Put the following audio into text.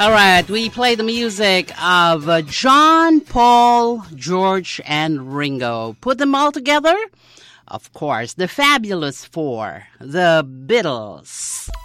All right, we play the music of John, Paul, George, and Ringo. Put them all together? Of course, the Fabulous Four, the Beatles.